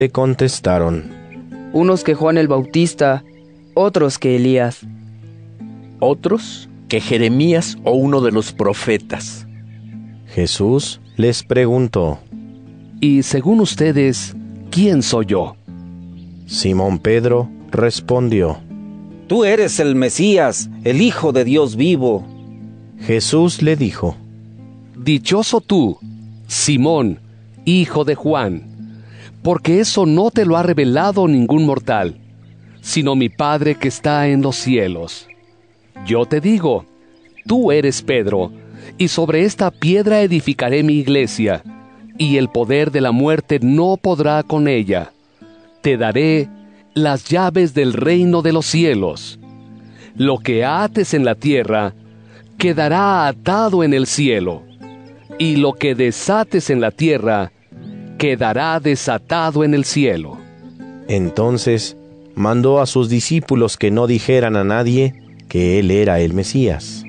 Le contestaron: unos que Juan el Bautista, otros que Elías. Otros que Jeremías o uno de los profetas. Jesús les preguntó: Y según ustedes, ¿quién soy yo? Simón Pedro respondió: Tú eres el Mesías, el Hijo de Dios vivo. Jesús le dijo: Dichoso tú, Simón, hijo de Juan, porque eso no te lo ha revelado ningún mortal, sino mi Padre que está en los cielos. Yo te digo, tú eres Pedro, y sobre esta piedra edificaré mi iglesia, y el poder de la muerte no podrá con ella. Te daré las llaves del reino de los cielos. Lo que ates en la tierra, quedará atado en el cielo, y lo que desates en la tierra, quedará desatado en el cielo. Entonces mandó a sus discípulos que no dijeran a nadie que él era el Mesías.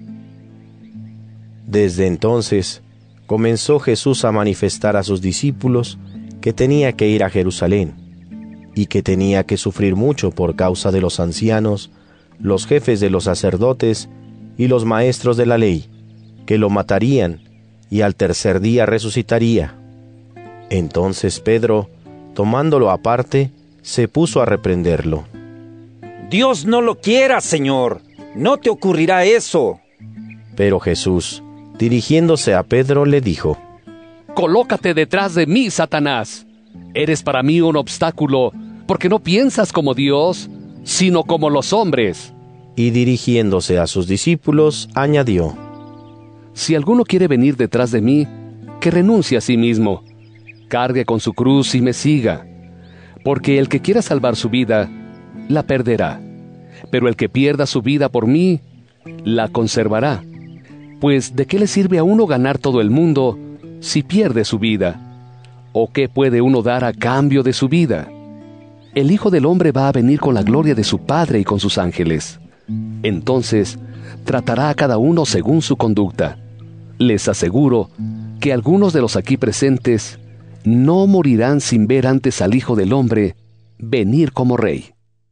Desde entonces comenzó Jesús a manifestar a sus discípulos que tenía que ir a Jerusalén, y que tenía que sufrir mucho por causa de los ancianos, los jefes de los sacerdotes y los maestros de la ley, que lo matarían y al tercer día resucitaría. Entonces Pedro, tomándolo aparte, se puso a reprenderlo. Dios no lo quiera, Señor. No te ocurrirá eso. Pero Jesús, dirigiéndose a Pedro, le dijo: Colócate detrás de mí, Satanás. Eres para mí un obstáculo, porque no piensas como Dios, sino como los hombres. Y dirigiéndose a sus discípulos, añadió: Si alguno quiere venir detrás de mí, que renuncie a sí mismo, cargue con su cruz y me siga. Porque el que quiera salvar su vida, la perderá. Pero el que pierda su vida por mí, la conservará. Pues ¿de qué le sirve a uno ganar todo el mundo si pierde su vida? ¿O qué puede uno dar a cambio de su vida? El Hijo del Hombre va a venir con la gloria de su Padre y con sus ángeles. Entonces, tratará a cada uno según su conducta. Les aseguro que algunos de los aquí presentes no morirán sin ver antes al Hijo del Hombre venir como Rey.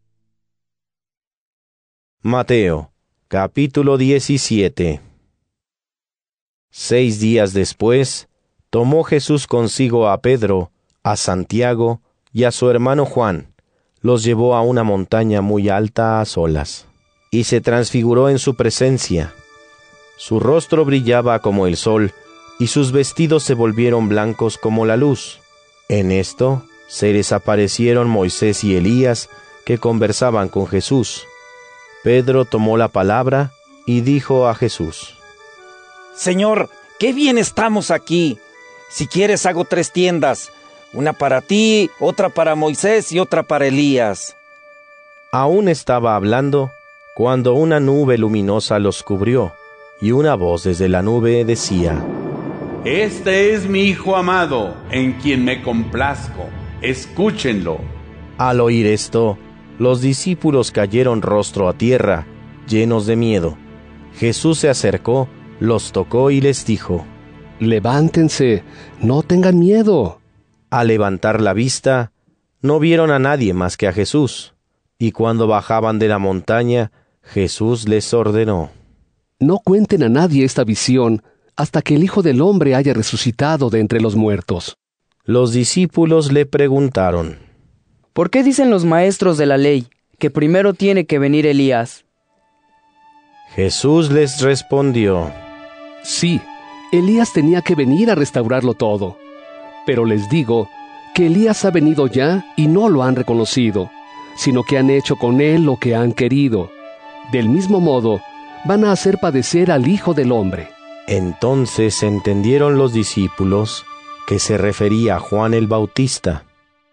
Mateo, capítulo 17. 6 días después, tomó Jesús consigo a Pedro, a Santiago y a su hermano Juan. Los llevó a una montaña muy alta a solas, y se transfiguró en su presencia. Su rostro brillaba como el sol, y sus vestidos se volvieron blancos como la luz. En esto se les aparecieron Moisés y Elías, que conversaban con Jesús. Pedro tomó la palabra y dijo a Jesús: Señor, qué bien estamos aquí. Si quieres hago 3 tiendas, una para ti, otra para Moisés y otra para Elías. Aún estaba hablando cuando una nube luminosa los cubrió, y una voz desde la nube decía: Este es mi Hijo amado, en quien me complazco. Escúchenlo. Al oír esto, los discípulos cayeron rostro a tierra, llenos de miedo. Jesús se acercó, los tocó y les dijo: Levántense, no tengan miedo. Al levantar la vista, no vieron a nadie más que a Jesús, y cuando bajaban de la montaña, Jesús les ordenó: No cuenten a nadie esta visión hasta que el Hijo del Hombre haya resucitado de entre los muertos. Los discípulos le preguntaron: ¿Por qué dicen los maestros de la ley que primero tiene que venir Elías? Jesús les respondió: Sí, Elías tenía que venir a restaurarlo todo. Pero les digo que Elías ha venido ya y no lo han reconocido, sino que han hecho con él lo que han querido. Del mismo modo, van a hacer padecer al Hijo del Hombre. Entonces entendieron los discípulos que se refería a Juan el Bautista.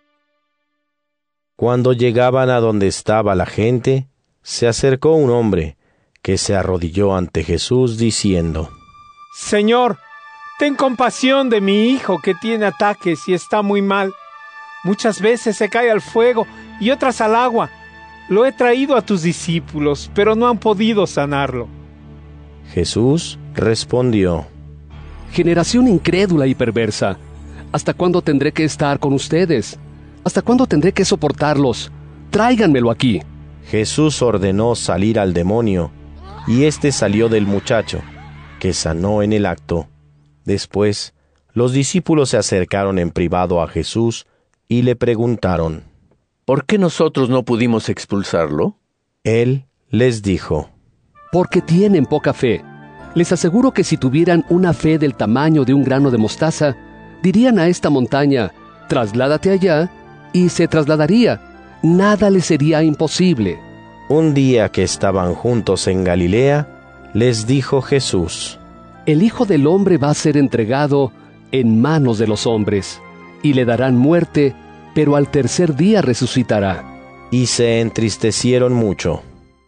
Cuando llegaban a donde estaba la gente, se acercó un hombre que se arrodilló ante Jesús diciendo: Señor, ten compasión de mi hijo que tiene ataques y está muy mal. Muchas veces se cae al fuego y otras al agua. Lo he traído a tus discípulos, pero no han podido sanarlo. Jesús respondió: Generación incrédula y perversa, ¿hasta cuándo tendré que estar con ustedes? ¿Hasta cuándo tendré que soportarlos? Tráiganmelo aquí. Jesús ordenó salir al demonio, y éste salió del muchacho, que sanó en el acto. Después, los discípulos se acercaron en privado a Jesús y le preguntaron: ¿Por qué nosotros no pudimos expulsarlo? Él les dijo: Porque tienen poca fe. Les aseguro que si tuvieran una fe del tamaño de un grano de mostaza, dirían a esta montaña: trasládate allá, y se trasladaría. Nada les sería imposible. Un día que estaban juntos en Galilea, les dijo Jesús: El Hijo del Hombre va a ser entregado en manos de los hombres, y le darán muerte, pero al tercer día resucitará. Y se entristecieron mucho.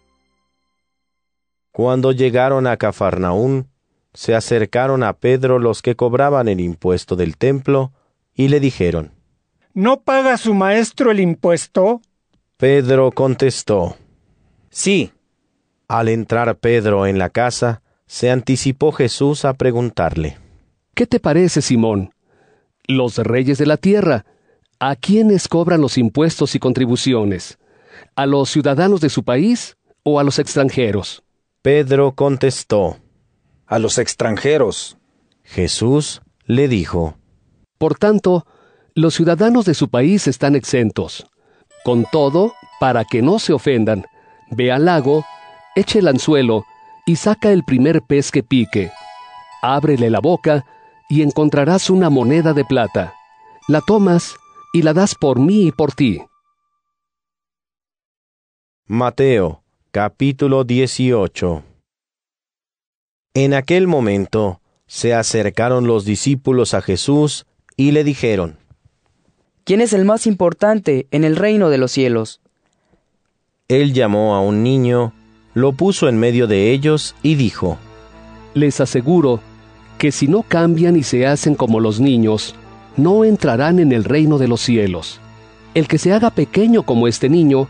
Cuando llegaron a Cafarnaún, se acercaron a Pedro los que cobraban el impuesto del templo, y le dijeron: ¿No paga su maestro el impuesto? Pedro contestó: Sí. Al entrar Pedro en la casa, se anticipó Jesús a preguntarle: ¿Qué te parece, Simón? Los reyes de la tierra, ¿a quiénes cobran los impuestos y contribuciones? ¿A los ciudadanos de su país o a los extranjeros? Pedro contestó: A los extranjeros. Jesús le dijo: Por tanto, los ciudadanos de su país están exentos. Con todo, para que no se ofendan, ve al lago, eche el anzuelo y saca el primer pez que pique. Ábrele la boca y encontrarás una moneda de plata. La tomas y la das por mí y por ti. Mateo, capítulo 18. En aquel momento, se acercaron los discípulos a Jesús y le dijeron: ¿Quién es el más importante en el reino de los cielos? Él llamó a un niño, lo puso en medio de ellos y dijo: Les aseguro que si no cambian y se hacen como los niños, no entrarán en el reino de los cielos. El que se haga pequeño como este niño,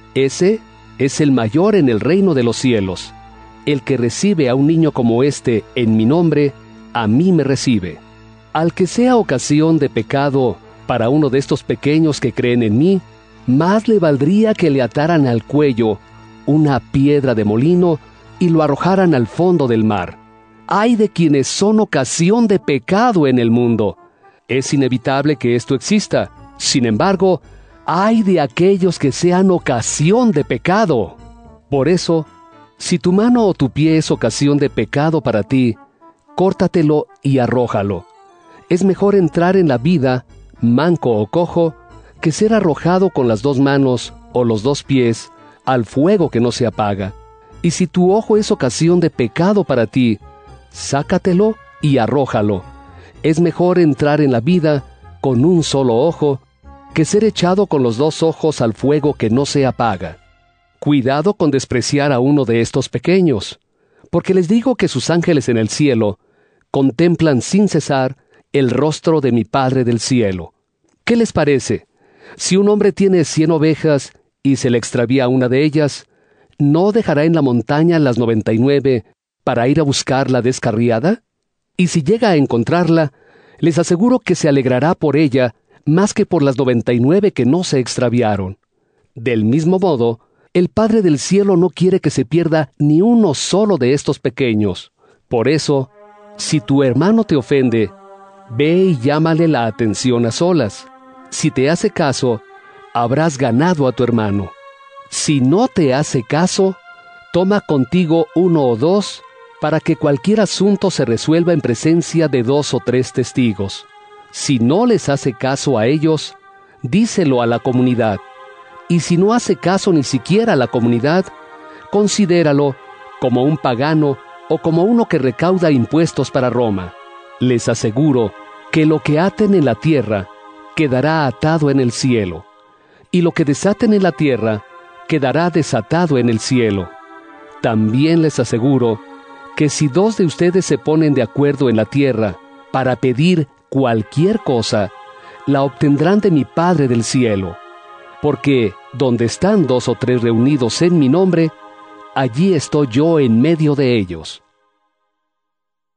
ese es el mayor en el reino de los cielos. El que recibe a un niño como este en mi nombre, a mí me recibe. Al que sea ocasión de pecado para uno de estos pequeños que creen en mí, más le valdría que le ataran al cuello una piedra de molino y lo arrojaran al fondo del mar. ¡Ay de quienes son ocasión de pecado en el mundo! Es inevitable que esto exista. Sin embargo, ¡ay de aquellos que sean ocasión de pecado! Por eso, si tu mano o tu pie es ocasión de pecado para ti, córtatelo y arrójalo. Es mejor entrar en la vida, manco o cojo, que ser arrojado con las dos manos o los dos pies al fuego que no se apaga. Y si tu ojo es ocasión de pecado para ti, sácatelo y arrójalo. Es mejor entrar en la vida con un solo ojo, que ser echado con los dos ojos al fuego que no se apaga. Cuidado con despreciar a uno de estos pequeños, porque les digo que sus ángeles en el cielo contemplan sin cesar el rostro de mi Padre del cielo. ¿Qué les parece? Si un hombre tiene 100 ovejas y se le extravía una de ellas, ¿no dejará en la montaña las 99 para ir a buscar la descarriada? Y si llega a encontrarla, les aseguro que se alegrará por ella más que por las 99 que no se extraviaron. Del mismo modo, el Padre del cielo no quiere que se pierda ni uno solo de estos pequeños. Por eso, si tu hermano te ofende, ve y llámale la atención a solas. Si te hace caso, habrás ganado a tu hermano. Si no te hace caso, toma contigo 1 o 2, para que cualquier asunto se resuelva en presencia de 2 o 3 testigos. Si no les hace caso a ellos, díselo a la comunidad. Y si no hace caso ni siquiera a la comunidad, considéralo como un pagano o como uno que recauda impuestos para Roma. Les aseguro que lo que aten en la tierra quedará atado en el cielo, y lo que desaten en la tierra quedará desatado en el cielo. También les aseguro que si 2 de ustedes se ponen de acuerdo en la tierra para pedir cualquier cosa, la obtendrán de mi Padre del cielo. Porque donde están 2 o 3 reunidos en mi nombre, allí estoy yo en medio de ellos.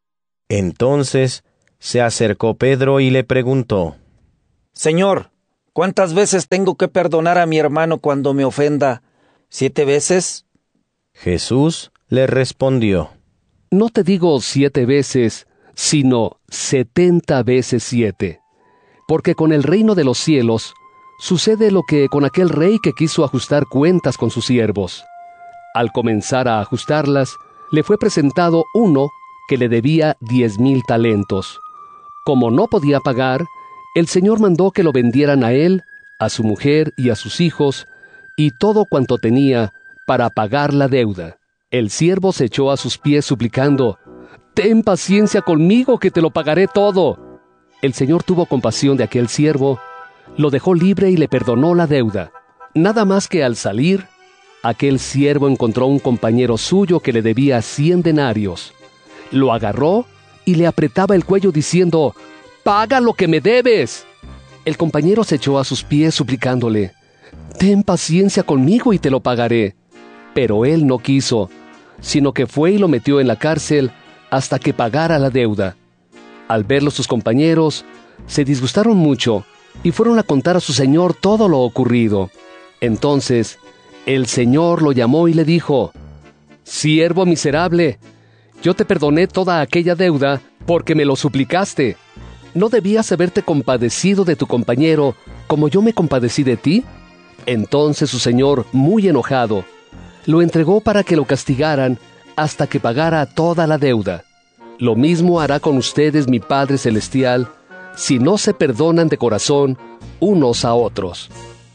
Entonces se acercó Pedro y le preguntó: Señor, ¿Cuántas veces tengo que perdonar a mi hermano cuando me ofenda? ¿7 veces? Jesús le respondió: No te digo 7 veces, sino 70 veces 7. Porque con el reino de los cielos sucede lo que con aquel rey que quiso ajustar cuentas con sus siervos. Al comenzar a ajustarlas, le fue presentado uno que le debía 10,000 talentos. Como no podía pagar, el Señor mandó que lo vendieran a él, a su mujer y a sus hijos, y todo cuanto tenía, para pagar la deuda. El siervo se echó a sus pies suplicando: «Ten paciencia conmigo, que te lo pagaré todo». El Señor tuvo compasión de aquel siervo, lo dejó libre y le perdonó la deuda. Nada más que al salir, aquel siervo encontró un compañero suyo que le debía 100 denarios. Lo agarró y le apretaba el cuello diciendo: «¡Paga lo que me debes!». El compañero se echó a sus pies suplicándole: «Ten paciencia conmigo y te lo pagaré». Pero él no quiso, sino que fue y lo metió en la cárcel hasta que pagara la deuda. Al verlo sus compañeros, se disgustaron mucho y fueron a contar a su señor todo lo ocurrido. Entonces, el Señor lo llamó y le dijo: «Siervo miserable, yo te perdoné toda aquella deuda porque me lo suplicaste. ¿No debías haberte compadecido de tu compañero como yo me compadecí de ti?». Entonces su señor, muy enojado, lo entregó para que lo castigaran hasta que pagara toda la deuda. Lo mismo hará con ustedes mi Padre Celestial, si no se perdonan de corazón unos a otros.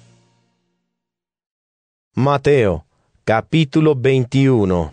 Mateo, capítulo 21.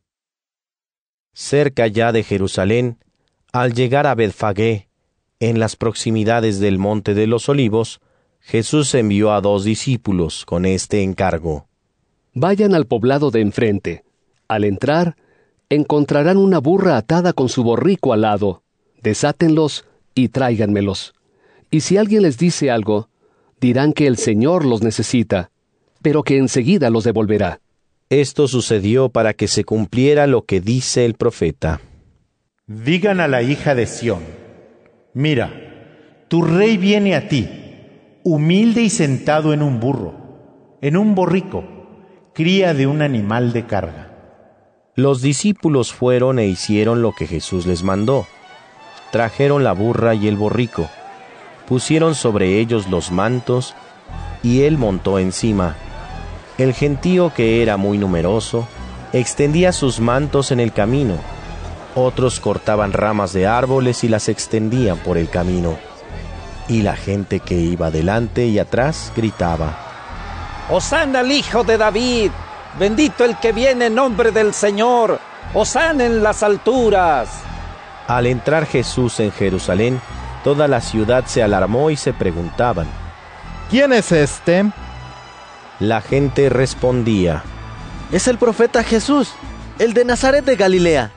Cerca ya de Jerusalén, al llegar a Betfagé, en las proximidades del Monte de los Olivos, Jesús envió a 2 discípulos con este encargo: Vayan al poblado de enfrente. Al entrar, encontrarán una burra atada con su borrico al lado. Desátenlos y tráiganmelos. Y si alguien les dice algo, dirán que el Señor los necesita, pero que enseguida los devolverá. Esto sucedió para que se cumpliera lo que dice el profeta: Digan a la hija de Sión: mira, tu rey viene a ti, humilde y sentado en un burro, en un borrico, cría de un animal de carga. Los discípulos fueron e hicieron lo que Jesús les mandó. Trajeron la burra y el borrico, pusieron sobre ellos los mantos, y él montó encima. El gentío, que era muy numeroso, extendía sus mantos en el camino. Otros cortaban ramas de árboles y las extendían por el camino. Y la gente que iba delante y atrás gritaba: ¡Hosana al Hijo de David! ¡Bendito el que viene en nombre del Señor! ¡Hosana en las alturas! Al entrar Jesús en Jerusalén, toda la ciudad se alarmó y se preguntaban: ¿quién es este? La gente respondía: es el profeta Jesús, el de Nazaret de Galilea.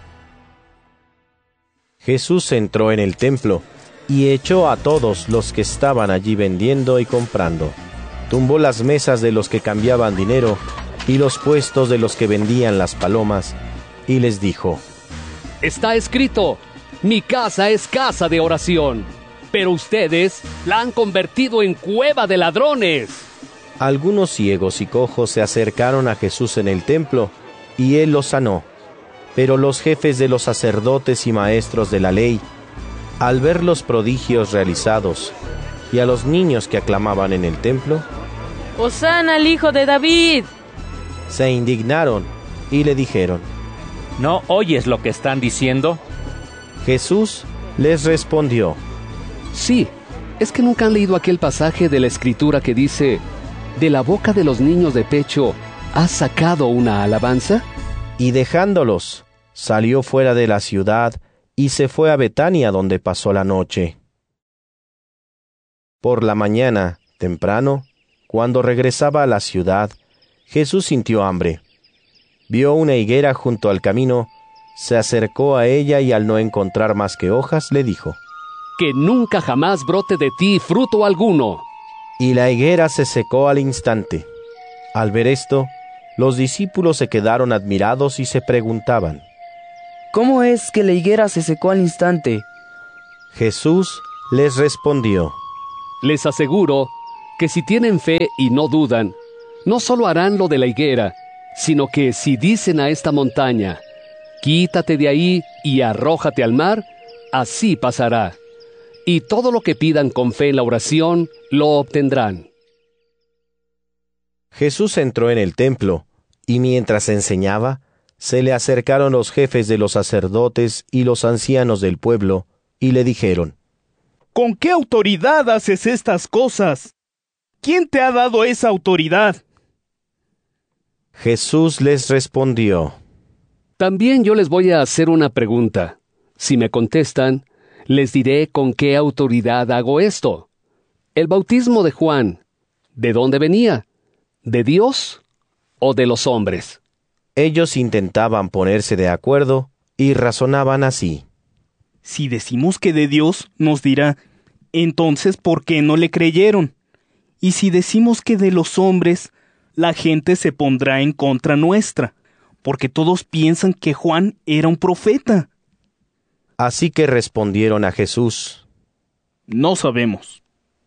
Jesús entró en el templo y echó a todos los que estaban allí vendiendo y comprando. Tumbó las mesas de los que cambiaban dinero y los puestos de los que vendían las palomas, y les dijo: Está escrito: mi casa es casa de oración, pero ustedes la han convertido en cueva de ladrones. Algunos ciegos y cojos se acercaron a Jesús en el templo, y él los sanó. Pero los jefes de los sacerdotes y maestros de la ley, al ver los prodigios realizados, y a los niños que aclamaban en el templo, ¡Hosana al Hijo de David!, se indignaron y le dijeron: ¿no oyes lo que están diciendo? Jesús les respondió: sí, ¿es que nunca han leído aquel pasaje de la Escritura que dice: de la boca de los niños de pecho has sacado una alabanza? Y dejándolos, salió fuera de la ciudad y se fue a Betania, donde pasó la noche. Por la mañana, temprano, cuando regresaba a la ciudad, Jesús sintió hambre. Vio una higuera junto al camino, se acercó a ella y al no encontrar más que hojas, le dijo: que nunca jamás brote de ti fruto alguno. Y la higuera se secó al instante. Al ver esto, los discípulos se quedaron admirados y se preguntaban: ¿cómo es que la higuera se secó al instante? Jesús les respondió: les aseguro que si tienen fe y no dudan, no solo harán lo de la higuera, sino que si dicen a esta montaña, quítate de ahí y arrójate al mar, así pasará. Y todo lo que pidan con fe en la oración, lo obtendrán. Jesús entró en el templo, y mientras enseñaba, se le acercaron los jefes de los sacerdotes y los ancianos del pueblo, y le dijeron: ¿Con qué autoridad haces estas cosas? ¿Quién te ha dado esa autoridad? Jesús les respondió: También yo les voy a hacer una pregunta. Si me contestan, les diré con qué autoridad hago esto. El bautismo de Juan, ¿de dónde venía? ¿De Dios o de los hombres? Ellos intentaban ponerse de acuerdo y razonaban así. Si decimos que de Dios, nos dirá, entonces ¿por qué no le creyeron? Y si decimos que de los hombres, la gente se pondrá en contra nuestra, porque todos piensan que Juan era un profeta. Así que respondieron a Jesús: No sabemos.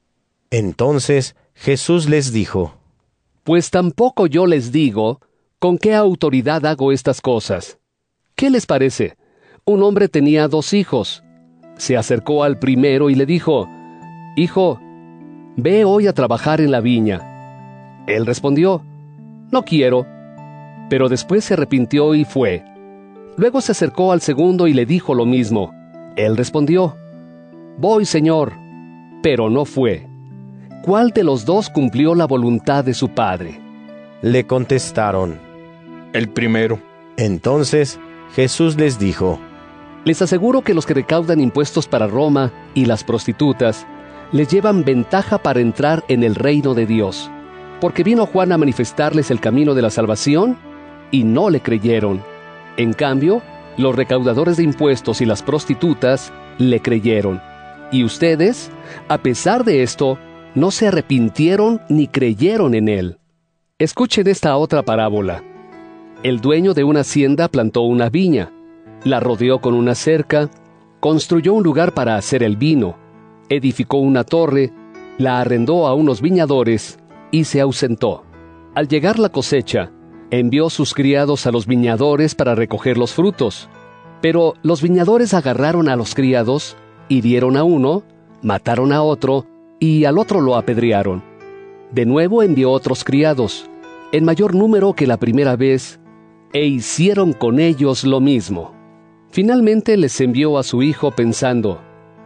Entonces Jesús les dijo: Pues tampoco yo les digo con qué autoridad hago estas cosas. ¿Qué les parece? Un hombre tenía 2 hijos. Se acercó al primero y le dijo: Hijo, ve hoy a trabajar en la viña. Él respondió: No quiero. Pero después se arrepintió y fue. Luego se acercó al segundo y le dijo lo mismo. Él respondió: Voy, Señor. Pero no fue. ¿Cuál de los 2 cumplió la voluntad de su padre? Le contestaron: El primero. Entonces Jesús les dijo: Les aseguro que los que recaudan impuestos para Roma y las prostitutas les llevan ventaja para entrar en el reino de Dios. Porque vino Juan a manifestarles el camino de la salvación y no le creyeron. En cambio, los recaudadores de impuestos y las prostitutas le creyeron. Y ustedes, a pesar de esto, no se arrepintieron ni creyeron en él. Escuchen esta otra parábola. El dueño de una hacienda plantó una viña, la rodeó con una cerca, construyó un lugar para hacer el vino, edificó una torre, la arrendó a unos viñadores y se ausentó. Al llegar la cosecha, envió sus criados a los viñadores para recoger los frutos. Pero los viñadores agarraron a los criados, hirieron a uno, mataron a otro, y al otro lo apedrearon. De nuevo envió otros criados, en mayor número que la primera vez, e hicieron con ellos lo mismo. Finalmente les envió a su hijo pensando: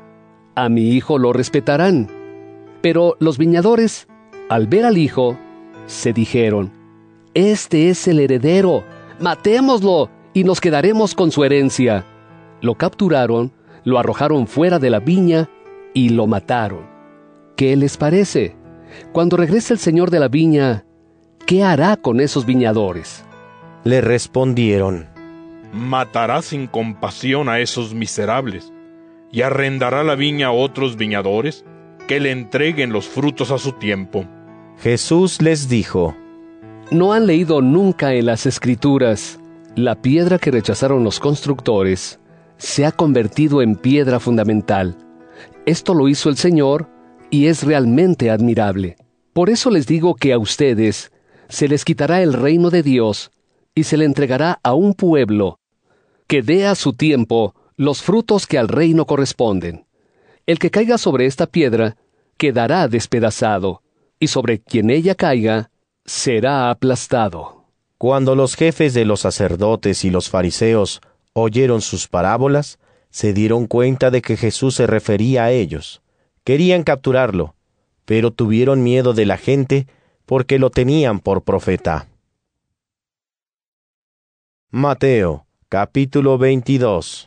A mi hijo lo respetarán. Pero los viñadores, al ver al hijo, se dijeron: Este es el heredero, matémoslo y nos quedaremos con su herencia. Lo capturaron, lo arrojaron fuera de la viña y lo mataron. ¿Qué les parece? Cuando regrese el señor de la viña, ¿qué hará con esos viñadores? Le respondieron: Matará sin compasión a esos miserables, y arrendará la viña a otros viñadores que le entreguen los frutos a su tiempo. Jesús les dijo: ¿No han leído nunca en las Escrituras: la piedra que rechazaron los constructores se ha convertido en piedra fundamental? Esto lo hizo el Señor y es realmente admirable. Por eso les digo que a ustedes se les quitará el reino de Dios y se le entregará a un pueblo que dé a su tiempo los frutos que al reino corresponden. El que caiga sobre esta piedra quedará despedazado, y sobre quien ella caiga será aplastado. Cuando los jefes de los sacerdotes y los fariseos oyeron sus parábolas, se dieron cuenta de que Jesús se refería a ellos. Querían capturarlo, pero tuvieron miedo de la gente porque lo tenían por profeta. Mateo, capítulo 22.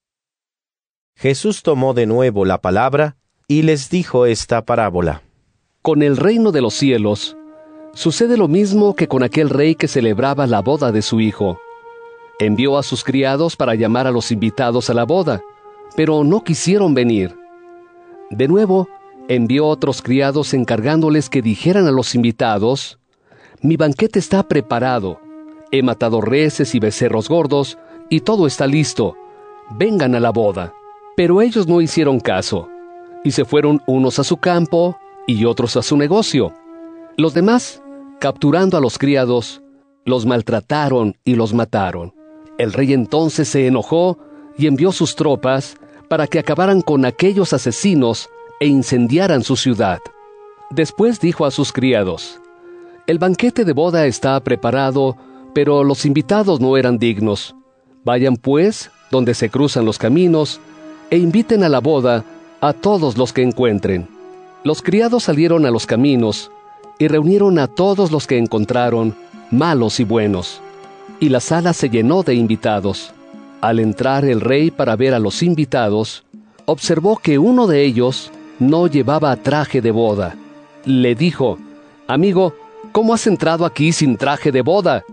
Jesús tomó de nuevo la palabra y les dijo esta parábola. Con el reino de los cielos sucede lo mismo que con aquel rey que celebraba la boda de su hijo. Envió a sus criados para llamar a los invitados a la boda, pero no quisieron venir. De nuevo, envió otros criados encargándoles que dijeran a los invitados: Mi banquete está preparado. He matado reses y becerros gordos, y todo está listo. Vengan a la boda. Pero ellos no hicieron caso, y se fueron unos a su campo y otros a su negocio. Los demás, capturando a los criados, los maltrataron y los mataron. El rey entonces se enojó y envió sus tropas para que acabaran con aquellos asesinos e incendiaran su ciudad. Después dijo a sus criados: «El banquete de boda está preparado, pero los invitados no eran dignos. Vayan pues donde se cruzan los caminos e inviten a la boda a todos los que encuentren». Los criados salieron a los caminos y reunieron a todos los que encontraron, malos y buenos, y la sala se llenó de invitados. Al entrar el rey para ver a los invitados, observó que uno de ellos no llevaba traje de boda. Le dijo: «Amigo, ¿cómo has entrado aquí sin traje de boda?».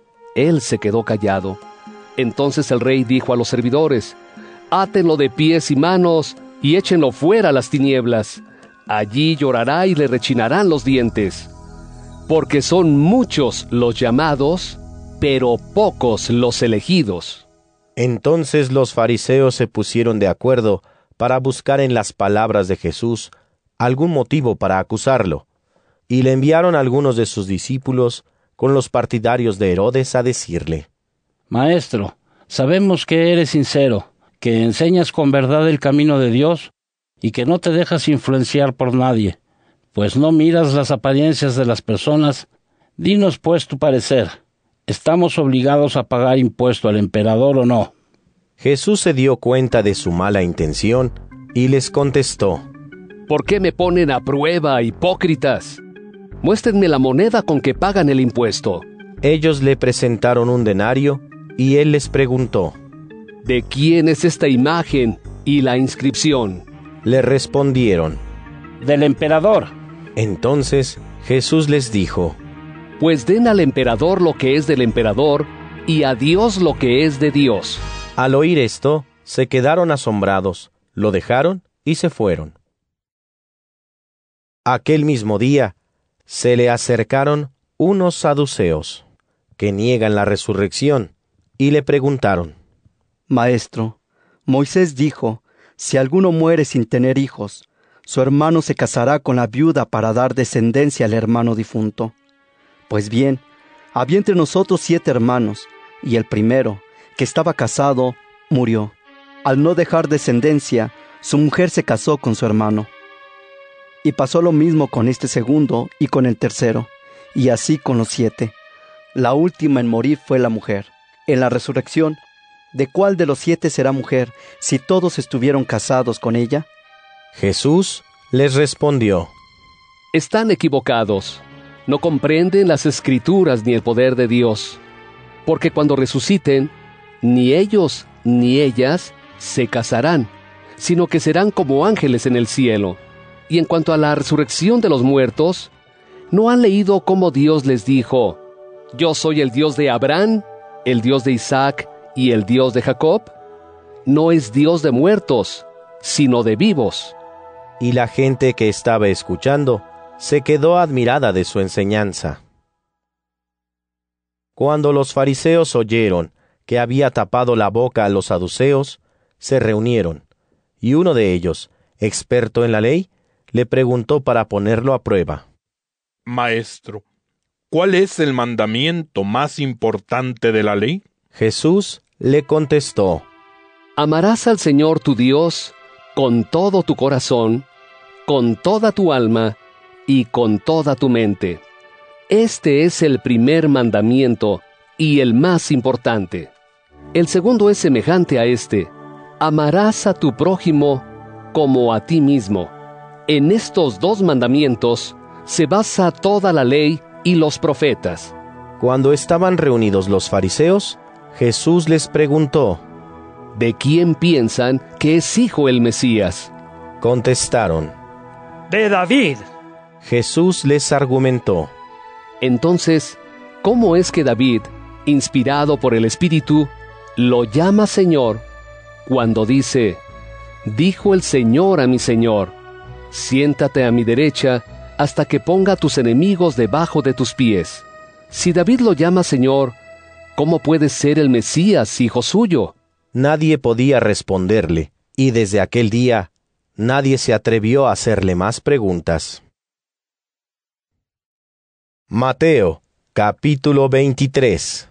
Él se quedó callado. Entonces el rey dijo a los servidores: «Átenlo de pies y manos y échenlo fuera a las tinieblas. Allí llorará y le rechinarán los dientes. Porque son muchos los llamados, pero pocos los elegidos». Entonces los fariseos se pusieron de acuerdo para buscar en las palabras de Jesús algún motivo para acusarlo, y le enviaron a algunos de sus discípulos con los partidarios de Herodes a decirle: «Maestro, sabemos que eres sincero, que enseñas con verdad el camino de Dios y que no te dejas influenciar por nadie, pues no miras las apariencias de las personas. Dinos pues tu parecer. ¿Estamos obligados a pagar impuesto al emperador o no?». Jesús se dio cuenta de su mala intención y les contestó: «¿Por qué me ponen a prueba, hipócritas? Muéstrenme la moneda con que pagan el impuesto». Ellos le presentaron un denario y él les preguntó: «¿De quién es esta imagen y la inscripción?». Le respondieron: «Del emperador». Entonces Jesús les dijo: «Pues den al emperador lo que es del emperador y a Dios lo que es de Dios». Al oír esto, se quedaron asombrados, lo dejaron y se fueron. Aquel mismo día, se le acercaron unos saduceos, que niegan la resurrección, y le preguntaron: «Maestro, Moisés dijo, si alguno muere sin tener hijos, su hermano se casará con la viuda para dar descendencia al hermano difunto. Pues bien, había entre nosotros 7 hermanos, y el primero, que estaba casado, murió. Al no dejar descendencia, su mujer se casó con su hermano. Y pasó lo mismo con este segundo y con el tercero, y así con los 7. La última en morir fue la mujer. En la resurrección, ¿de cuál de los 7 será mujer, si todos estuvieron casados con ella?». Jesús les respondió: «Están equivocados. No comprenden las Escrituras ni el poder de Dios. Porque cuando resuciten, ni ellos ni ellas se casarán, sino que serán como ángeles en el cielo. Y en cuanto a la resurrección de los muertos, ¿no han leído cómo Dios les dijo: Yo soy el Dios de Abraham, el Dios de Isaac y el Dios de Jacob? No es Dios de muertos, sino de vivos». Y la gente que estaba escuchando se quedó admirada de su enseñanza. Cuando los fariseos oyeron que había tapado la boca a los saduceos, se reunieron, y uno de ellos, experto en la ley, le preguntó para ponerlo a prueba: «Maestro, ¿cuál es el mandamiento más importante de la ley?». Jesús le contestó: «Amarás al Señor tu Dios con todo tu corazón, con toda tu alma y con toda tu mente. Este es el primer mandamiento y el más importante. El segundo es semejante a este: amarás a tu prójimo como a ti mismo. En estos 2 mandamientos se basa toda la ley y los profetas». Cuando estaban reunidos los fariseos, Jesús les preguntó: «¿De quién piensan que es hijo el Mesías?». Contestaron: «De David». Jesús les argumentó: «Entonces, ¿cómo es que David, inspirado por el Espíritu, lo llama Señor cuando dice: Dijo el Señor a mi Señor: Siéntate a mi derecha hasta que ponga a tus enemigos debajo de tus pies? Si David lo llama Señor, ¿cómo puede ser el Mesías hijo suyo?». Nadie podía responderle, y desde aquel día nadie se atrevió a hacerle más preguntas. Mateo, capítulo 23.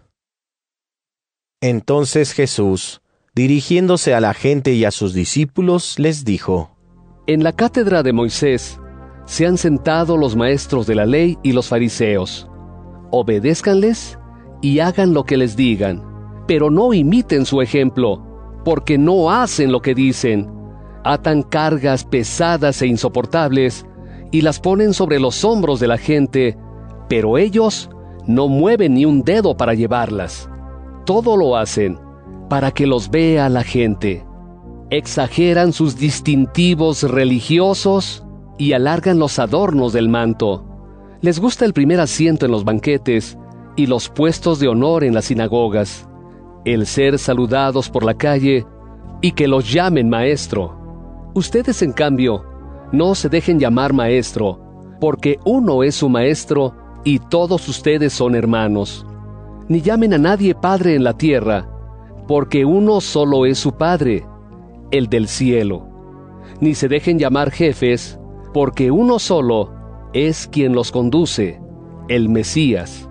Entonces Jesús, dirigiéndose a la gente y a sus discípulos, les dijo: En la cátedra de Moisés se han sentado los maestros de la ley y los fariseos. Obedézcanles y hagan lo que les digan, pero no imiten su ejemplo, porque no hacen lo que dicen. Atan cargas pesadas e insoportables y las ponen sobre los hombros de la gente, pero ellos no mueven ni un dedo para llevarlas. Todo lo hacen para que los vea la gente. Exageran sus distintivos religiosos y alargan los adornos del manto. Les gusta el primer asiento en los banquetes y los puestos de honor en las sinagogas, el ser saludados por la calle y que los llamen maestro. Ustedes, en cambio, no se dejen llamar maestro, porque uno es su maestro y todos ustedes son hermanos. Ni llamen a nadie padre en la tierra, porque uno solo es su Padre, el del cielo. Ni se dejen llamar jefes, porque uno solo es quien los conduce, el Mesías.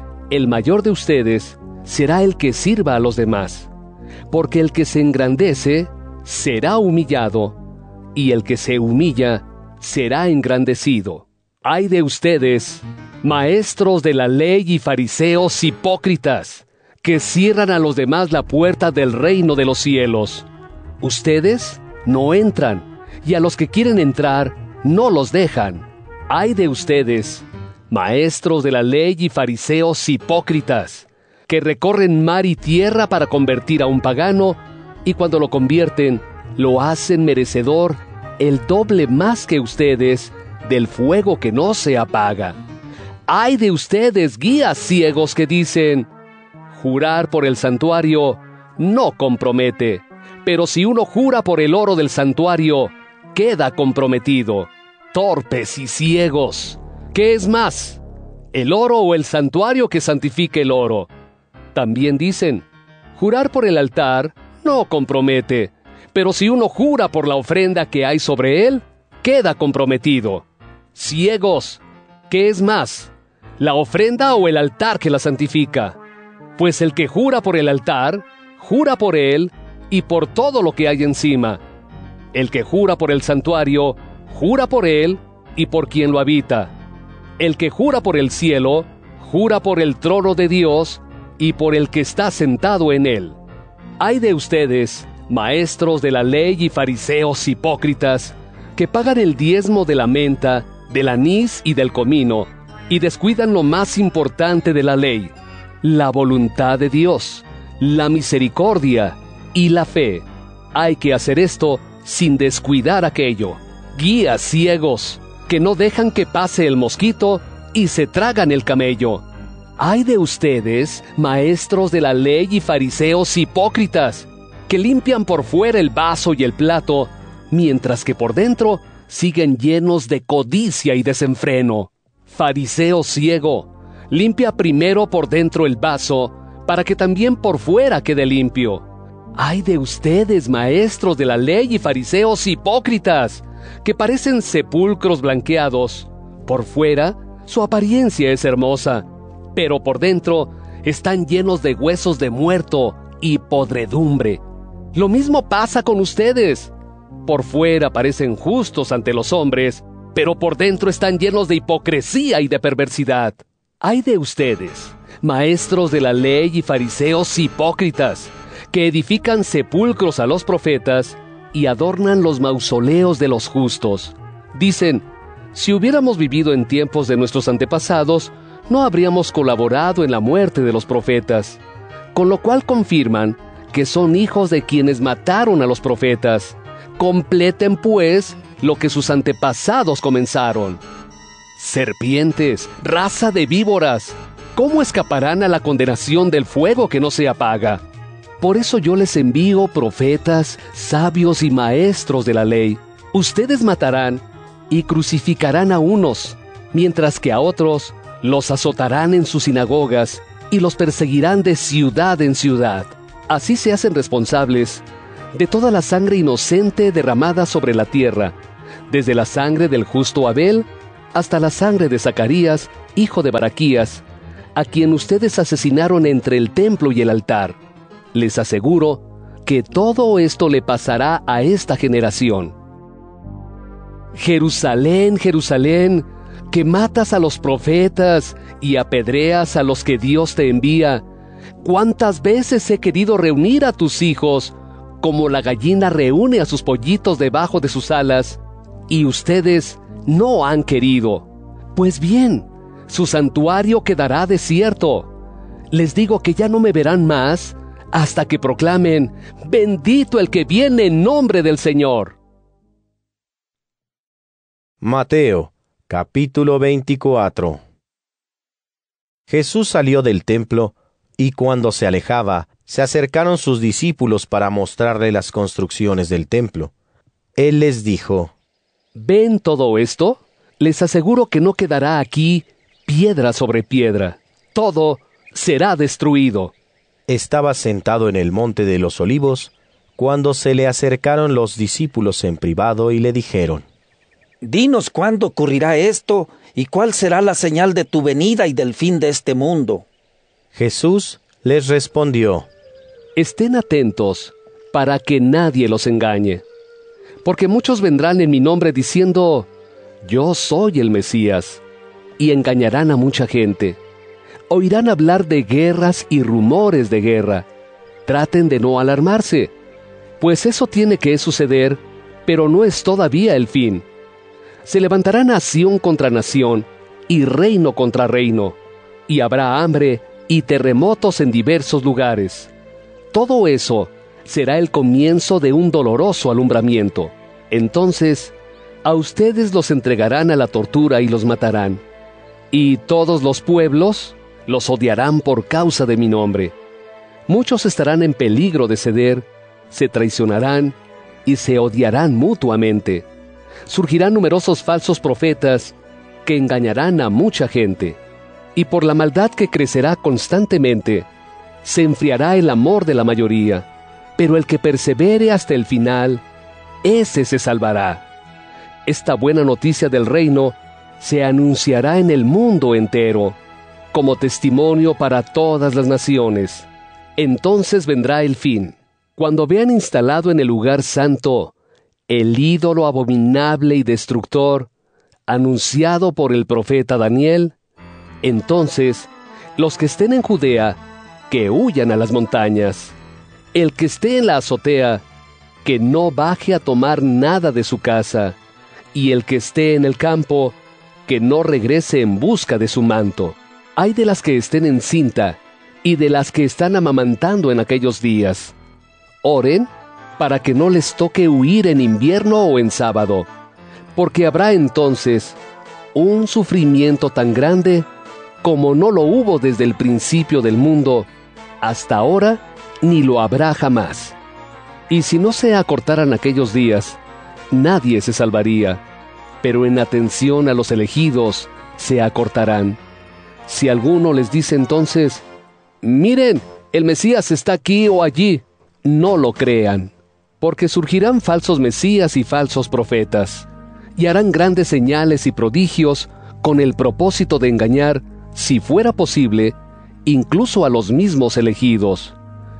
El mayor de ustedes será el que sirva a los demás, porque el que se engrandece será humillado, y el que se humilla será engrandecido. ¡Ay de ustedes, maestros de la ley y fariseos hipócritas, que cierran a los demás la puerta del reino de los cielos! Ustedes no entran, y a los que quieren entrar no los dejan. ¡Ay de ustedes, maestros de la ley y fariseos hipócritas, que recorren mar y tierra para convertir a un pagano, y cuando lo convierten, lo hacen merecedor el doble más que ustedes del fuego que no se apaga! ¡Ay de ustedes, guías ciegos, que dicen: jurar por el santuario no compromete, pero si uno jura por el oro del santuario, queda comprometido! ¡Torpes y ciegos! ¿Qué es más, el oro o el santuario que santifique el oro? También dicen: jurar por el altar no compromete, pero si uno jura por la ofrenda que hay sobre él, queda comprometido. ¡Ciegos! ¿Qué es más, la ofrenda o el altar que la santifica? Pues el que jura por el altar, jura por él y por todo lo que hay encima. El que jura por el santuario, jura por él y por quien lo habita. El que jura por el cielo, jura por el trono de Dios y por el que está sentado en él. ¡Ay de ustedes, maestros de la ley y fariseos hipócritas, que pagan el diezmo de la menta, del anís y del comino, y descuidan lo más importante de la ley, la voluntad de Dios, la misericordia y la fe! Hay que hacer esto sin descuidar aquello. Guías ciegos, que no dejan que pase el mosquito y se tragan el camello. ¡Ay de ustedes, maestros de la ley y fariseos hipócritas, que limpian por fuera el vaso y el plato, mientras que por dentro siguen llenos de codicia y desenfreno! Fariseo ciego, limpia primero por dentro el vaso, para que también por fuera quede limpio. ¡Ay de ustedes, maestros de la ley y fariseos hipócritas, que parecen sepulcros blanqueados! Por fuera, su apariencia es hermosa, pero por dentro están llenos de huesos de muerto y podredumbre. Lo mismo pasa con ustedes. Por fuera parecen justos ante los hombres, pero por dentro están llenos de hipocresía y de perversidad. ¡Ay de ustedes, maestros de la ley y fariseos hipócritas, que edifican sepulcros a los profetas y adornan los mausoleos de los justos! Dicen: si hubiéramos vivido en tiempos de nuestros antepasados, no habríamos colaborado en la muerte de los profetas. Con lo cual confirman que son hijos de quienes mataron a los profetas. Completen, pues, lo que sus antepasados comenzaron. Serpientes, raza de víboras, ¿cómo escaparán a la condenación del fuego que no se apaga? Por eso yo les envío profetas, sabios y maestros de la ley. Ustedes matarán y crucificarán a unos, mientras que a otros los azotarán en sus sinagogas y los perseguirán de ciudad en ciudad. Así se hacen responsables de toda la sangre inocente derramada sobre la tierra, desde la sangre del justo Abel hasta la sangre de Zacarías, hijo de Baraquías, a quien ustedes asesinaron entre el templo y el altar. Les aseguro que todo esto le pasará a esta generación. Jerusalén, Jerusalén, que matas a los profetas y apedreas a los que Dios te envía. ¿Cuántas veces he querido reunir a tus hijos, como la gallina reúne a sus pollitos debajo de sus alas, y ustedes no han querido? Pues bien, su santuario quedará desierto. Les digo que ya no me verán más hasta que proclamen: bendito el que viene en nombre del Señor. Mateo, capítulo 24. Jesús salió del templo, y cuando se alejaba, se acercaron sus discípulos para mostrarle las construcciones del templo. Él les dijo: ¿Ven todo esto? Les aseguro que no quedará aquí piedra sobre piedra. Todo será destruido. Estaba sentado en el monte de los Olivos, cuando se le acercaron los discípulos en privado y le dijeron: Dinos cuándo ocurrirá esto y cuál será la señal de tu venida y del fin de este mundo. Jesús les respondió: Estén atentos para que nadie los engañe, porque muchos vendrán en mi nombre diciendo: yo soy el Mesías, y engañarán a mucha gente. Oirán hablar de guerras y rumores de guerra. Traten de no alarmarse, pues eso tiene que suceder, pero no es todavía el fin. Se levantará nación contra nación, y reino contra reino, y habrá hambre y terremotos en diversos lugares. Todo eso será el comienzo de un doloroso alumbramiento. Entonces, a ustedes los entregarán a la tortura y los matarán. Y todos los pueblos los odiarán por causa de mi nombre. Muchos estarán en peligro de ceder, se traicionarán y se odiarán mutuamente. Surgirán numerosos falsos profetas que engañarán a mucha gente. Y por la maldad que crecerá constantemente, se enfriará el amor de la mayoría. Pero el que persevere hasta el final, ese se salvará. Esta buena noticia del reino se anunciará en el mundo entero, como testimonio para todas las naciones. Entonces vendrá el fin, cuando vean instalado en el lugar santo el ídolo abominable y destructor, anunciado por el profeta Daniel. Entonces, los que estén en Judea, que huyan a las montañas. El que esté en la azotea, que no baje a tomar nada de su casa. Y el que esté en el campo, que no regrese en busca de su manto. Ay de las que estén encinta, y de las que están amamantando en aquellos días. Oren para que no les toque huir en invierno o en sábado, porque habrá entonces un sufrimiento tan grande como no lo hubo desde el principio del mundo hasta ahora, ni lo habrá jamás. Y si no se acortaran aquellos días, nadie se salvaría, pero en atención a los elegidos se acortarán. Si alguno les dice entonces: miren, el Mesías está aquí o allí, no lo crean, porque surgirán falsos mesías y falsos profetas, y harán grandes señales y prodigios con el propósito de engañar, si fuera posible, incluso a los mismos elegidos.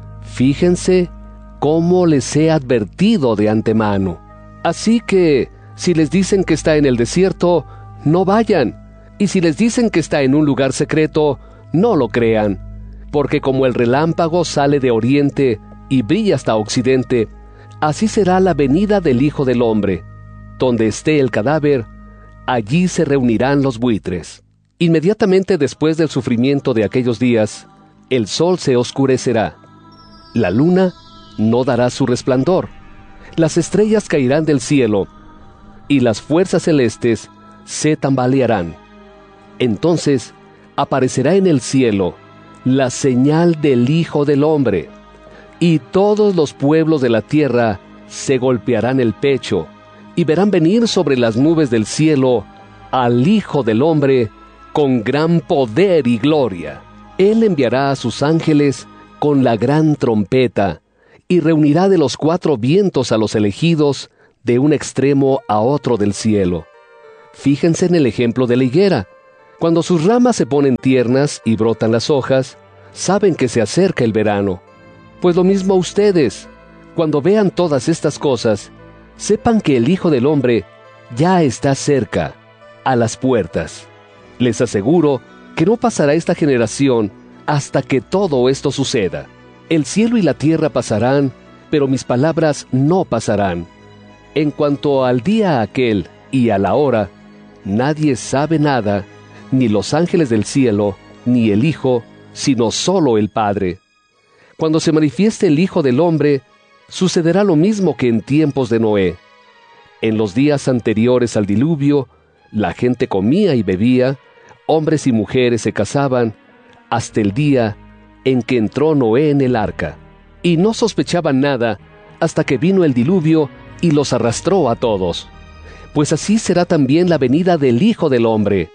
Fíjense cómo les he advertido de antemano. Así que, si les dicen que está en el desierto, no vayan, y si les dicen que está en un lugar secreto, no lo crean, porque como el relámpago sale de oriente y brilla hasta occidente, así será la venida del Hijo del Hombre. Donde esté el cadáver, allí se reunirán los buitres. Inmediatamente después del sufrimiento de aquellos días, el sol se oscurecerá, la luna no dará su resplandor, las estrellas caerán del cielo, y las fuerzas celestes se tambalearán. Entonces aparecerá en el cielo la señal del Hijo del Hombre, y todos los pueblos de la tierra se golpearán el pecho, y verán venir sobre las nubes del cielo al Hijo del Hombre con gran poder y gloria. Él enviará a sus ángeles con la gran trompeta, y reunirá de los 4 vientos a los elegidos de un extremo a otro del cielo. Fíjense en el ejemplo de la higuera. Cuando sus ramas se ponen tiernas y brotan las hojas, saben que se acerca el verano. Pues lo mismo ustedes, cuando vean todas estas cosas, sepan que el Hijo del Hombre ya está cerca, a las puertas. Les aseguro que no pasará esta generación hasta que todo esto suceda. El cielo y la tierra pasarán, pero mis palabras no pasarán. En cuanto al día aquel y a la hora, nadie sabe nada, ni los ángeles del cielo, ni el Hijo, sino solo el Padre. Cuando se manifieste el Hijo del Hombre, sucederá lo mismo que en tiempos de Noé. En los días anteriores al diluvio, la gente comía y bebía, hombres y mujeres se casaban, hasta el día en que entró Noé en el arca. Y no sospechaban nada hasta que vino el diluvio y los arrastró a todos. Pues así será también la venida del Hijo del Hombre.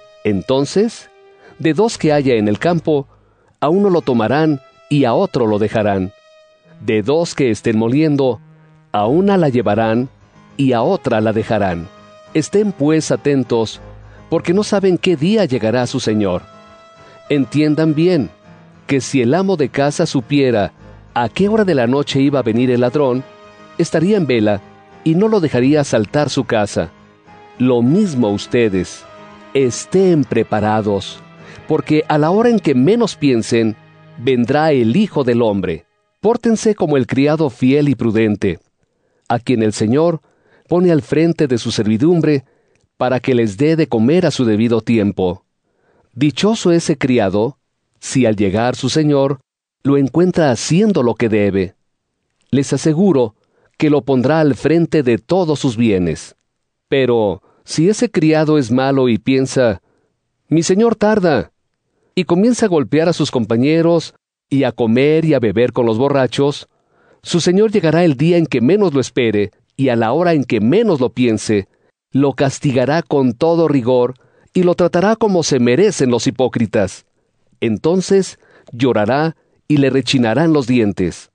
Entonces, de dos que haya en el campo, a uno lo tomarán y a otro lo dejarán. De dos que estén moliendo, a una la llevarán y a otra la dejarán. Estén pues atentos, porque no saben qué día llegará su Señor. Entiendan bien, que si el amo de casa supiera a qué hora de la noche iba a venir el ladrón, estaría en vela y no lo dejaría asaltar su casa. Lo mismo ustedes, estén preparados, porque a la hora en que menos piensen, vendrá el Hijo del Hombre. Pórtense como el criado fiel y prudente, a quien el Señor pone al frente de su servidumbre, para que les dé de comer a su debido tiempo. Dichoso ese criado, si al llegar su Señor, lo encuentra haciendo lo que debe. Les aseguro que lo pondrá al frente de todos sus bienes. Pero, si ese criado es malo y piensa, «Mi señor tarda», y comienza a golpear a sus compañeros, y a comer y a beber con los borrachos, su señor llegará el día en que menos lo espere, y a la hora en que menos lo piense, lo castigará con todo rigor, y lo tratará como se merecen los hipócritas. Entonces llorará y le rechinarán los dientes.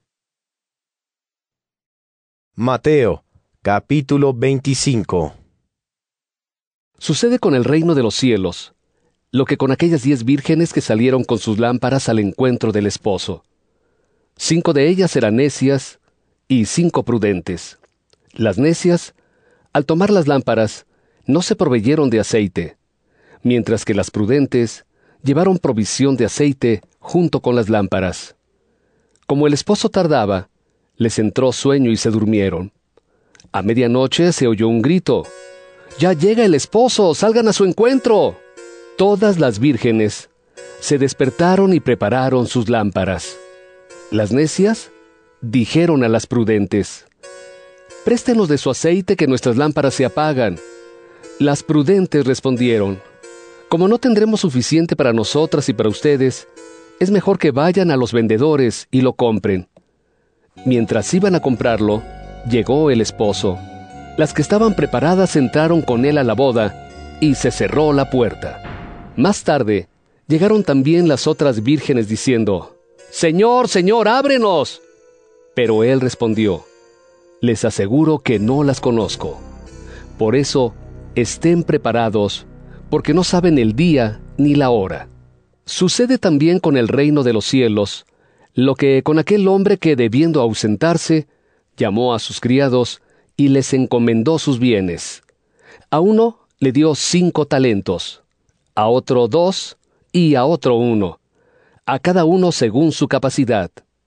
Mateo, capítulo 25. Sucede con el reino de los cielos lo que con aquellas 10 vírgenes que salieron con sus lámparas al encuentro del esposo. 5 de ellas eran necias y 5 prudentes. Las necias, al tomar las lámparas, no se proveyeron de aceite, mientras que las prudentes llevaron provisión de aceite junto con las lámparas. Como el esposo tardaba, les entró sueño y se durmieron. A medianoche se oyó un grito: «¡Ya llega el esposo! ¡Salgan a su encuentro!». Todas las vírgenes se despertaron y prepararon sus lámparas. Las necias dijeron a las prudentes: «Préstenos de su aceite, que nuestras lámparas se apagan». Las prudentes respondieron: «Como no tendremos suficiente para nosotras y para ustedes, es mejor que vayan a los vendedores y lo compren». Mientras iban a comprarlo, llegó el esposo. Las que estaban preparadas entraron con él a la boda, y se cerró la puerta. Más tarde, llegaron también las otras vírgenes diciendo: «Señor, Señor, ábrenos». Pero él respondió: «Les aseguro que no las conozco. Por eso, estén preparados, porque no saben el día ni la hora». Sucede también con el reino de los cielos lo que con aquel hombre que, debiendo ausentarse, llamó a sus criados y les encomendó sus bienes. A uno le dio 5 talentos, a otro 2 y a otro 1, a cada uno según su capacidad,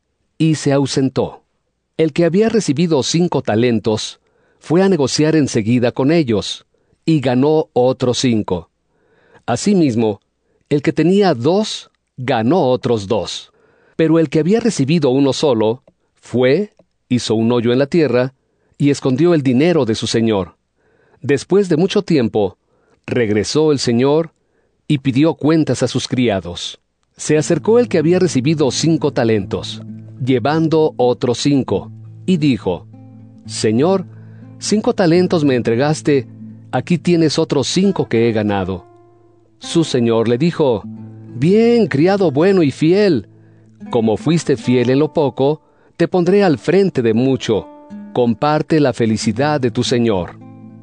y se ausentó. El que había recibido 5 talentos fue a negociar enseguida con ellos, y ganó otros 5. Asimismo, el que tenía 2 ganó otros 2. Pero el que había recibido 1 solo fue, hizo un hoyo en la tierra, y escondió el dinero de su señor. Después de mucho tiempo, regresó el señor y pidió cuentas a sus criados. Se acercó el que había recibido 5 talentos, llevando otros 5, y dijo: «Señor, 5 talentos me entregaste, aquí tienes otros 5 que he ganado». Su señor le dijo: «Bien, criado bueno y fiel. Como fuiste fiel en lo poco, te pondré al frente de mucho. Comparte la felicidad de tu señor».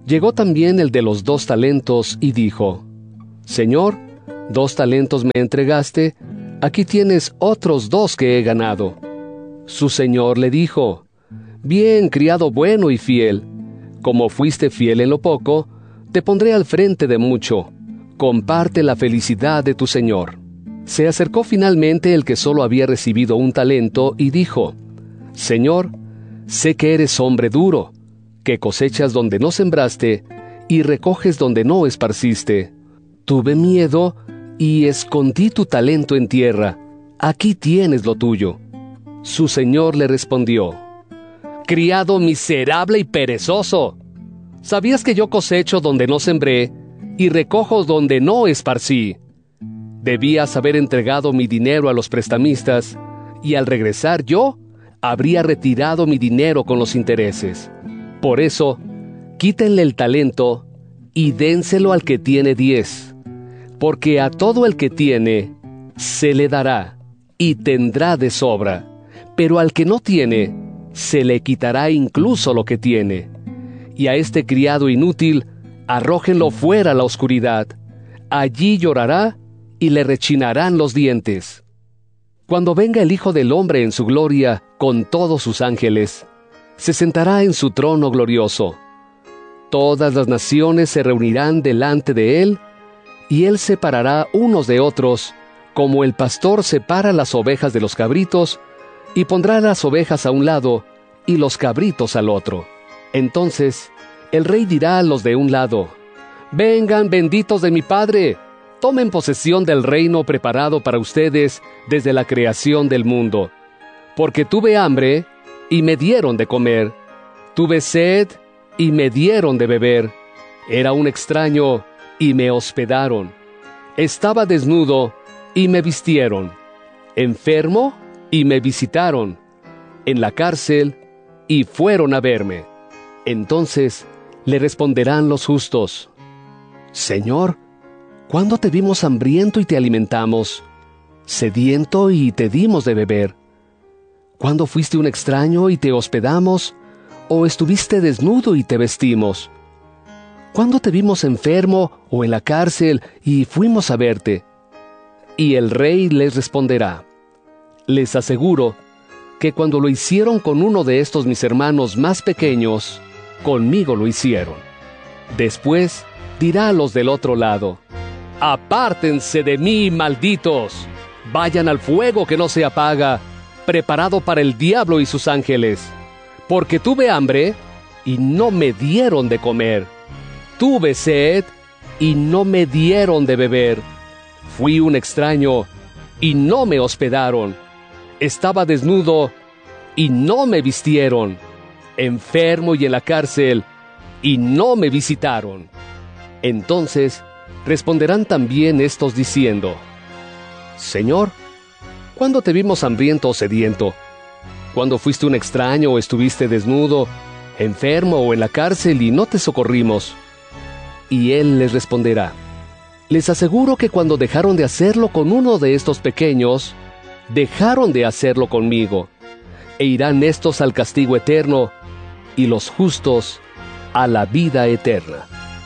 Llegó también el de los 2 talentos y dijo: Señor, 2 talentos me entregaste, aquí tienes otros 2 que he ganado. Su señor le dijo: Bien, criado bueno y fiel, como fuiste fiel en lo poco, te pondré al frente de mucho, comparte la felicidad de tu señor. Se acercó finalmente el que solo había recibido 1 talento y dijo: Señor, sé que eres hombre duro, que cosechas donde no sembraste y recoges donde no esparciste. Tuve miedo y escondí tu talento en tierra. Aquí tienes lo tuyo. Su señor le respondió: Criado miserable y perezoso, ¿sabías que yo cosecho donde no sembré y recojo donde no esparcí? Debías haber entregado mi dinero a los prestamistas, y al regresar yo, habría retirado mi dinero con los intereses. Por eso, quítenle el talento y dénselo al que tiene 10, porque a todo el que tiene, se le dará, y tendrá de sobra, pero al que no tiene, se le quitará incluso lo que tiene. Y a este criado inútil, arrójenlo fuera a la oscuridad. Allí llorará y le rechinarán los dientes. Cuando venga el Hijo del Hombre en su gloria con todos sus ángeles, se sentará en su trono glorioso. Todas las naciones se reunirán delante de él, y él separará unos de otros, como el pastor separa las ovejas de los cabritos, y pondrá las ovejas a un lado y los cabritos al otro. Entonces el rey dirá a los de un lado: Vengan, benditos de mi Padre, tomen posesión del reino preparado para ustedes desde la creación del mundo. Porque tuve hambre, y me dieron de comer. Tuve sed, y me dieron de beber. Era un extraño, y me hospedaron. Estaba desnudo, y me vistieron. Enfermo, y me visitaron. En la cárcel, y fueron a verme. Entonces le responderán los justos: Señor, ¿cuándo te vimos hambriento y te alimentamos, sediento y te dimos de beber? ¿Cuándo fuiste un extraño y te hospedamos, o estuviste desnudo y te vestimos? ¿Cuándo te vimos enfermo o en la cárcel y fuimos a verte? Y el rey les responderá: Les aseguro que cuando lo hicieron con uno de estos mis hermanos más pequeños, conmigo lo hicieron. Después dirá a los del otro lado: Apártense de mí, malditos, vayan al fuego que no se apaga, preparado para el diablo y sus ángeles. Porque tuve hambre, y no me dieron de comer. Tuve sed, y no me dieron de beber. Fui un extraño, y no me hospedaron. Estaba desnudo, y no me vistieron. Enfermo y en la cárcel, y no me visitaron. Entonces responderán también estos diciendo: Señor, ¿cuándo te vimos hambriento o sediento? ¿Cuándo fuiste un extraño o estuviste desnudo, enfermo o en la cárcel y no te socorrimos? Y él les responderá: Les aseguro que cuando dejaron de hacerlo con uno de estos pequeños, dejaron de hacerlo conmigo. E irán estos al castigo eterno, y los justos a la vida eterna.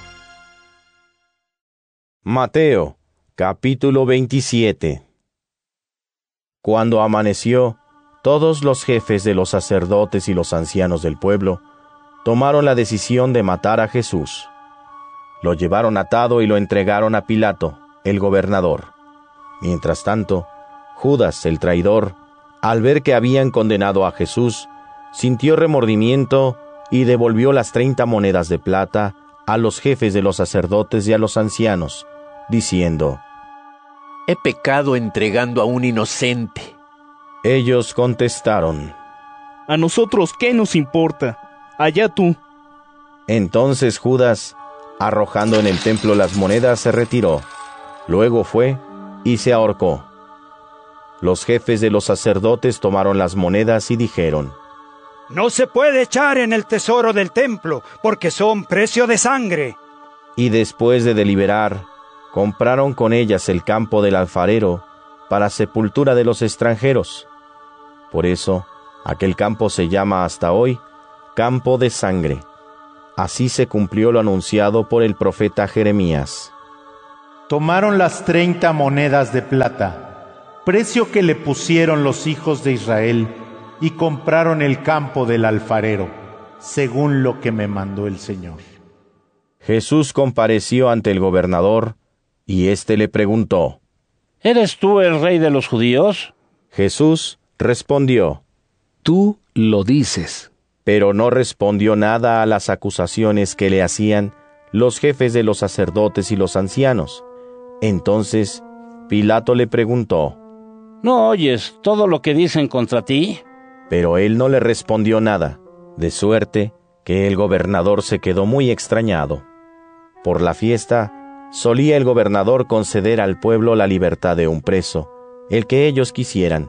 Mateo, capítulo 27. Cuando amaneció, todos los jefes de los sacerdotes y los ancianos del pueblo tomaron la decisión de matar a Jesús. Lo llevaron atado y lo entregaron a Pilato, el gobernador. Mientras tanto, Judas, el traidor, al ver que habían condenado a Jesús, sintió remordimiento y devolvió las 30 monedas de plata a los jefes de los sacerdotes y a los ancianos, diciendo: He pecado entregando a un inocente. Ellos contestaron: ¿A nosotros qué nos importa? Allá tú. Entonces Judas, arrojando en el templo las monedas, se retiró. Luego fue y se ahorcó. Los jefes de los sacerdotes tomaron las monedas y dijeron: No se puede echar en el tesoro del templo, porque son precio de sangre. Y después de deliberar, compraron con ellas el campo del alfarero para sepultura de los extranjeros. Por eso, aquel campo se llama hasta hoy Campo de Sangre. Así se cumplió lo anunciado por el profeta Jeremías. Tomaron las 30 monedas de plata, precio que le pusieron los hijos de Israel, y compraron el campo del alfarero, según lo que me mandó el Señor. Jesús compareció ante el gobernador, y éste le preguntó: ¿Eres tú el rey de los judíos? Jesús respondió: Tú lo dices. Pero no respondió nada a las acusaciones que le hacían los jefes de los sacerdotes y los ancianos. Entonces Pilato le preguntó: ¿No oyes todo lo que dicen contra ti? Pero él no le respondió nada, de suerte que el gobernador se quedó muy extrañado. Por la fiesta, solía el gobernador conceder al pueblo la libertad de un preso, el que ellos quisieran.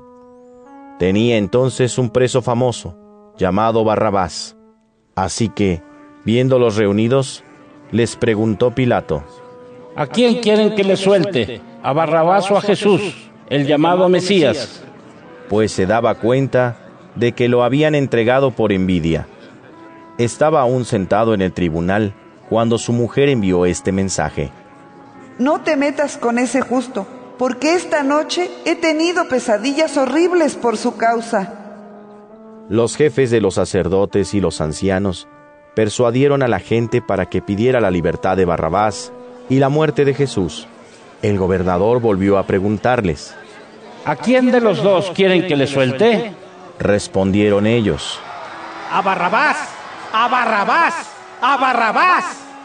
Tenía entonces un preso famoso, llamado Barrabás. Así que, viéndolos reunidos, les preguntó Pilato: ¿A quién quieren que le suelte? ¿A Barrabás o a Jesús, el llamado Mesías? Pues se daba cuenta de que lo habían entregado por envidia. Estaba aún sentado en el tribunal cuando su mujer envió este mensaje: No te metas con ese justo, porque esta noche he tenido pesadillas horribles por su causa. Los jefes de los sacerdotes y los ancianos persuadieron a la gente para que pidiera la libertad de Barrabás y la muerte de Jesús. El gobernador volvió a preguntarles: ¿A quién de los dos quieren que le suelte? Respondieron ellos: ¡A Barrabás! ¡A Barrabás! ¡A Barrabás!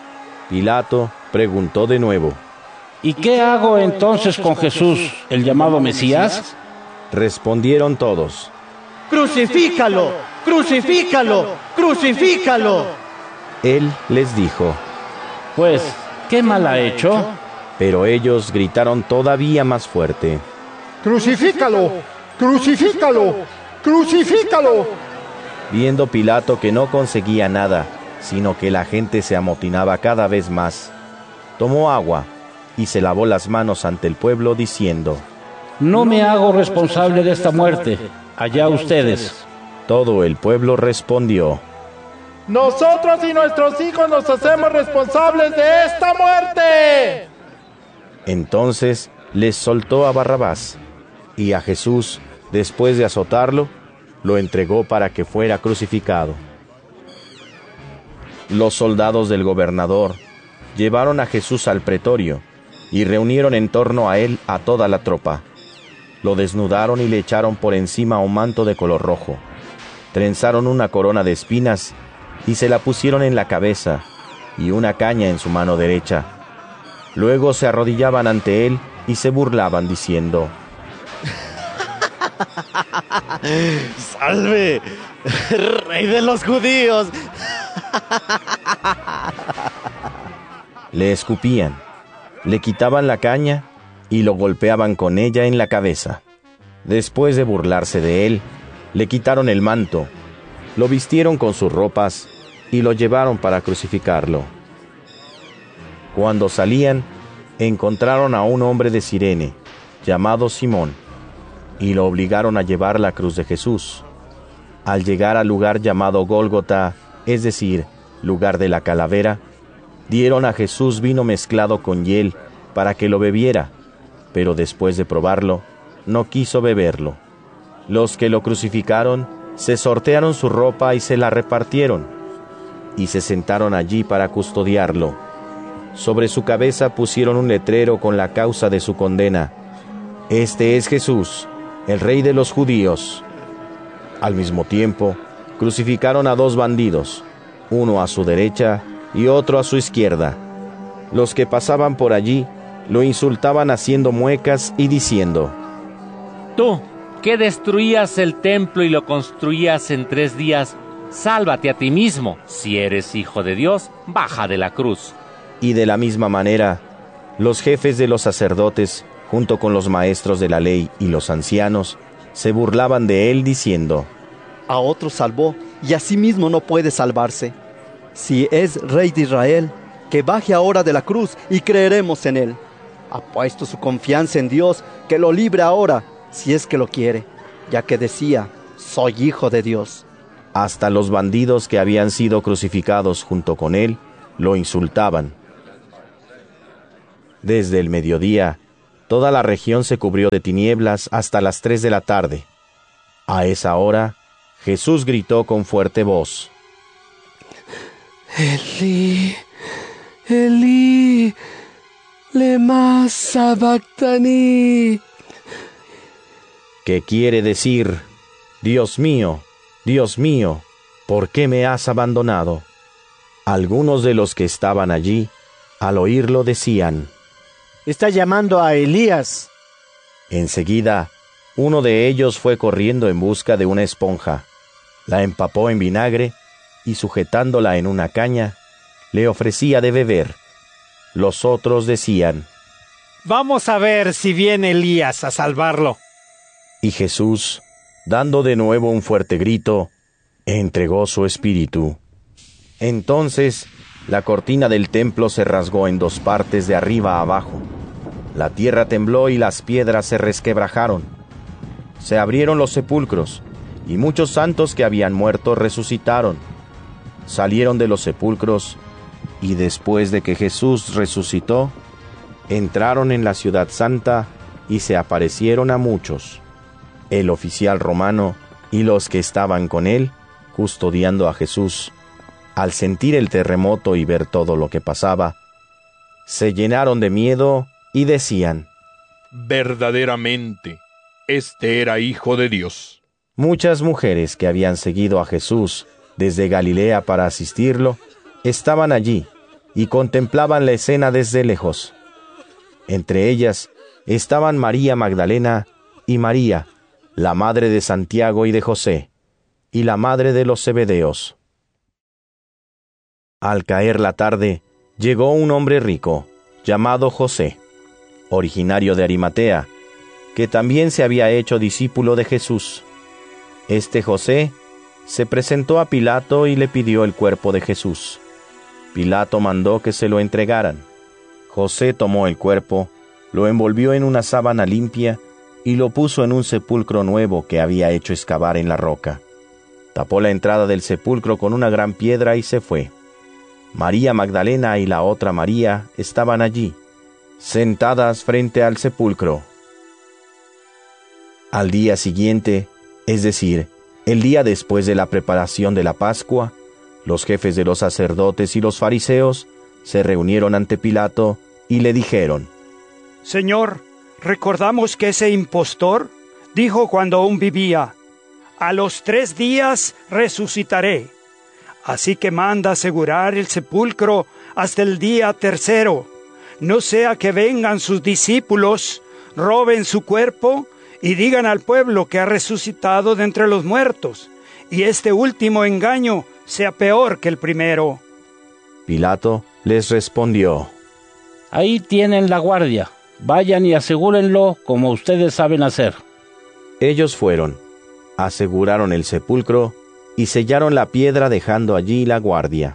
Pilato preguntó de nuevo: ¿Y qué hago entonces con Jesús, el llamado Mesías? Respondieron todos: ¡Crucifícalo! ¡Crucifícalo! ¡Crucifícalo! Él les dijo: Pues, ¿qué mal ha hecho? Pero ellos gritaron todavía más fuerte: ¡Crucifícalo! ¡Crucifícalo! ¡Crucifícalo! Viendo Pilato que no conseguía nada, sino que la gente se amotinaba cada vez más, tomó agua y se lavó las manos ante el pueblo diciendo: No me hago responsable de esta muerte. Allá ustedes. Todo el pueblo respondió: Nosotros y nuestros hijos nos hacemos responsables de esta muerte. Entonces les soltó a Barrabás, y a Jesús, después de azotarlo, lo entregó para que fuera crucificado. Los soldados del gobernador llevaron a Jesús al pretorio y reunieron en torno a él a toda la tropa. Lo desnudaron y le echaron por encima un manto de color rojo. Trenzaron una corona de espinas y se la pusieron en la cabeza y una caña en su mano derecha. Luego se arrodillaban ante él y se burlaban diciendo: ¡Salve, rey de los judíos! Le escupían, le quitaban la caña y lo golpeaban con ella en la cabeza. Después de burlarse de él, le quitaron el manto, lo vistieron con sus ropas y lo llevaron para crucificarlo. Cuando salían, encontraron a un hombre de Cirene, llamado Simón, y lo obligaron a llevar la cruz de Jesús. Al llegar al lugar llamado Gólgota, es decir, lugar de la calavera, dieron a Jesús vino mezclado con hiel para que lo bebiera, pero después de probarlo, no quiso beberlo. Los que lo crucificaron se sortearon su ropa y se la repartieron, y se sentaron allí para custodiarlo. Sobre su cabeza pusieron un letrero con la causa de su condena: Este es Jesús, el rey de los judíos. Al mismo tiempo, crucificaron a 2 bandidos, uno a su derecha y otro a su izquierda. Los que pasaban por allí lo insultaban haciendo muecas y diciendo: Tú, que destruías el templo y lo construías en 3 días, sálvate a ti mismo. Si eres hijo de Dios, baja de la cruz. Y de la misma manera, los jefes de los sacerdotes, junto con los maestros de la ley y los ancianos, se burlaban de él diciendo: A otro salvó, y a sí mismo no puede salvarse. Si es rey de Israel, que baje ahora de la cruz y creeremos en él. Ha puesto su confianza en Dios, que lo libre ahora, si es que lo quiere, ya que decía: soy hijo de Dios. Hasta los bandidos que habían sido crucificados junto con él lo insultaban. Desde el mediodía, toda la región se cubrió de tinieblas hasta las 3 de la tarde. A esa hora, Jesús gritó con fuerte voz: Elí, Elí, lema sabactani. ¿Qué quiere decir: Dios mío, ¿por qué me has abandonado? Algunos de los que estaban allí, al oírlo, decían: Está llamando a Elías. Enseguida, uno de ellos fue corriendo en busca de una esponja, la empapó en vinagre y, sujetándola en una caña, le ofrecía de beber. Los otros decían: Vamos a ver si viene Elías a salvarlo. Y Jesús, dando de nuevo un fuerte grito, entregó su espíritu. Entonces, la cortina del templo se rasgó en 2 partes de arriba a abajo. La tierra tembló y las piedras se resquebrajaron. Se abrieron los sepulcros, y muchos santos que habían muerto resucitaron. Salieron de los sepulcros, y después de que Jesús resucitó, entraron en la ciudad santa y se aparecieron a muchos. El oficial romano y los que estaban con él, custodiando a Jesús, al sentir el terremoto y ver todo lo que pasaba, se llenaron de miedo y decían: Verdaderamente, este era Hijo de Dios. Muchas mujeres que habían seguido a Jesús desde Galilea para asistirlo, estaban allí y contemplaban la escena desde lejos. Entre ellas estaban María Magdalena y María, la madre de Santiago y de José, y la madre de los Zebedeos. Al caer la tarde, llegó un hombre rico, llamado José, originario de Arimatea, que también se había hecho discípulo de Jesús. Este José se presentó a Pilato y le pidió el cuerpo de Jesús. Pilato mandó que se lo entregaran. José tomó el cuerpo, lo envolvió en una sábana limpia y lo puso en un sepulcro nuevo que había hecho excavar en la roca. Tapó la entrada del sepulcro con una gran piedra y se fue. María Magdalena y la otra María estaban allí, sentadas frente al sepulcro. Al día siguiente, es decir, el día después de la preparación de la Pascua, los jefes de los sacerdotes y los fariseos se reunieron ante Pilato y le dijeron: Señor, recordamos que ese impostor dijo cuando aún vivía: a los 3 días resucitaré. Así que manda asegurar el sepulcro hasta el día 3, no sea que vengan sus discípulos, roben su cuerpo y digan al pueblo que ha resucitado de entre los muertos, y este último engaño sea peor que el primero. Pilato les respondió: Ahí tienen la guardia, vayan y asegúrenlo como ustedes saben hacer. Ellos fueron, aseguraron el sepulcro y sellaron la piedra dejando allí la guardia.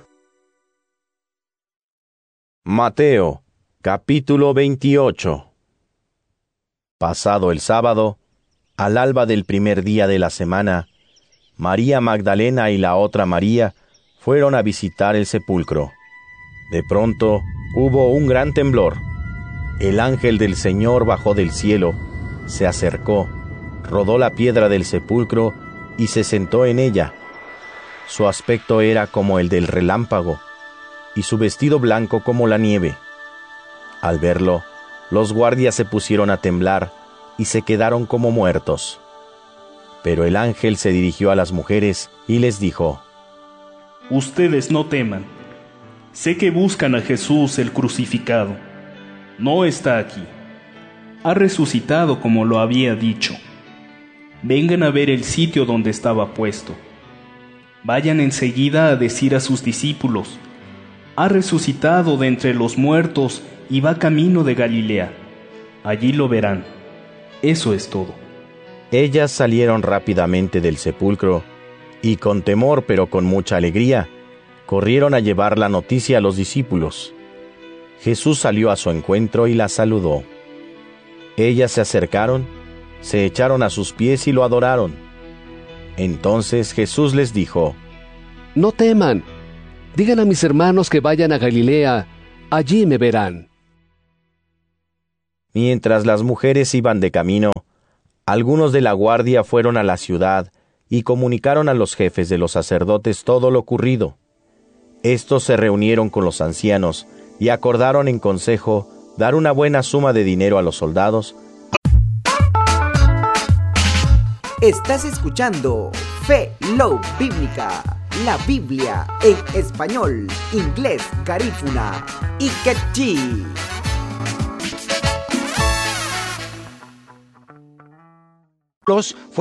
Mateo, capítulo 28. Pasado el sábado, al alba del primer día de la semana, María Magdalena y la otra María fueron a visitar el sepulcro. De pronto hubo un gran temblor. El ángel del Señor bajó del cielo, se acercó, rodó la piedra del sepulcro y se sentó en ella. Su aspecto era como el del relámpago, y su vestido blanco como la nieve. Al verlo, los guardias se pusieron a temblar y se quedaron como muertos. Pero el ángel se dirigió a las mujeres y les dijo: Ustedes no teman. Sé que buscan a Jesús el crucificado. No está aquí. Ha resucitado como lo había dicho. Vengan a ver el sitio donde estaba puesto. Vayan enseguida a decir a sus discípulos: ha resucitado de entre los muertos y va camino de Galilea. Allí lo verán. Eso es todo. Ellas salieron rápidamente del sepulcro y con temor pero con mucha alegría corrieron a llevar la noticia a los discípulos. Jesús salió a su encuentro y las saludó. Ellas se acercaron, se echaron a sus pies y lo adoraron. Entonces Jesús les dijo: No teman, digan a mis hermanos que vayan a Galilea, allí me verán. Mientras las mujeres iban de camino, algunos de la guardia fueron a la ciudad y comunicaron a los jefes de los sacerdotes todo lo ocurrido. Estos se reunieron con los ancianos y acordaron en consejo dar una buena suma de dinero a los soldados. Estás escuchando Fe Love Bíblica, la Biblia en español, inglés, garífuna y quechí.